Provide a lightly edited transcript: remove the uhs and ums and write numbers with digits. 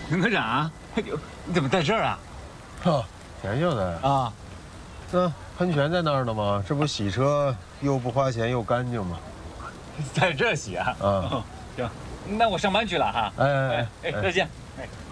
林科长，你怎么在这儿啊？ 哦，天晓得啊， 那喷泉在那儿呢吗？这不洗车又不花钱又干净吗？ 在这儿洗啊？ 啊， 行，那我上班去了哈。 哎， 再见。哎。